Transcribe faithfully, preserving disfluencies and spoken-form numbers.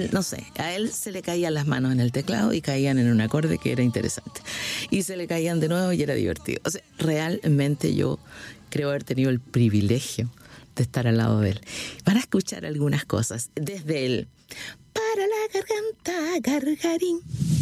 él, no sé, a él se le caían las manos en el teclado y caían en un acorde que era interesante. Y se le caían de nuevo y era divertido. O sea, realmente yo creo haber tenido el privilegio de estar al lado de él. Para escuchar algunas cosas, desde él, para la garganta, gargarín,